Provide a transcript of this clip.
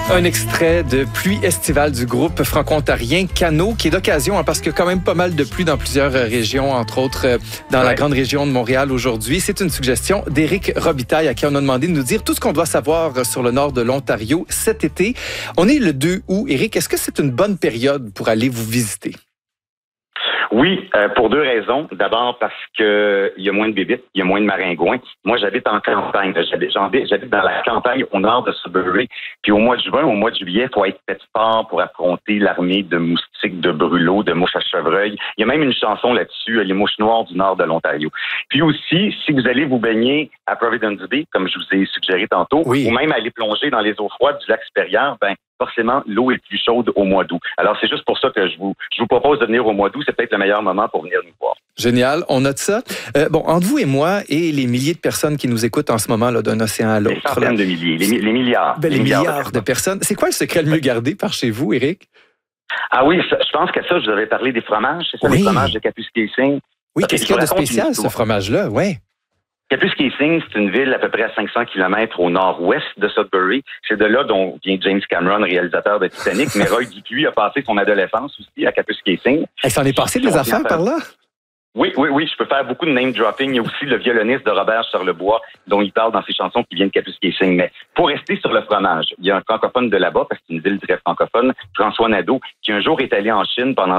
Un extrait de Pluie estivale du groupe franco-ontarien Cano, qui est d'occasion, parce qu'il y a quand même pas mal de pluie dans plusieurs régions, entre autres dans la grande région de Montréal aujourd'hui. C'est une suggestion d'Éric Robitaille, à qui on a demandé de nous dire tout ce qu'on doit savoir sur le nord de l'Ontario cet été. On est le 2 août. Éric, est-ce que c'est une bonne période pour aller vous visiter? Oui, pour deux raisons. D'abord parce que il y a moins de bébites, il y a moins de maringouins. Moi, j'habite en campagne. J'habite dans la campagne au nord de Sudbury. Puis au mois de juin, au mois de juillet, il faut être fait fort pour affronter l'armée de moustiques, de brûlots, de mouches à chevreuil. Il y a même une chanson là-dessus, les mouches noires du nord de l'Ontario. Puis aussi, si vous allez vous baigner à Providence Bay, comme je vous ai suggéré tantôt, ou même aller plonger dans les eaux froides du lac Supérieur, forcément, l'eau est plus chaude au mois d'août. Alors, c'est juste pour ça que je vous propose de venir au mois d'août. C'est peut-être le meilleur moment pour venir nous voir. Génial, on note ça. Entre vous et moi et les milliers de personnes qui nous écoutent en ce moment là, d'un océan à l'autre. Les centaines de milliers, les milliards. Les milliards de personnes. C'est quoi le secret le mieux gardé par chez vous, Éric? Ah oui, je pense qu'à ça, je vous avais parlé des fromages. C'est ça, les fromages de Kapuskasing. Oui, qu'est-ce qu'il y a de spécial, ce fromage-là? Oui. Kapuskasing, c'est une ville à peu près à 500 km au nord-ouest de Sudbury. C'est de là dont vient James Cameron, réalisateur de Titanic. Mais Roy Dupuis a passé son adolescence aussi à Kapuskasing. Il s'en est passé des affaires par là? Oui, je peux faire beaucoup de name dropping. Il y a aussi le violoniste de Robert Charlebois, dont il parle dans ses chansons qui vient de Kapuskasing. Mais pour rester sur le fromage, il y a un francophone de là-bas, parce que c'est une ville très francophone, François Nadeau, qui un jour est allé en Chine pendant